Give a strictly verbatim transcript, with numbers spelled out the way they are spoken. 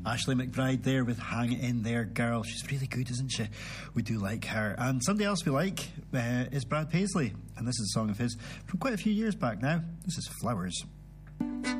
Ashley McBride there with Hang In There Girl. She's really good, isn't she? We do like her. And somebody else we like uh, is Brad Paisley, and this is a song of his from quite a few years back now. This is Flowers.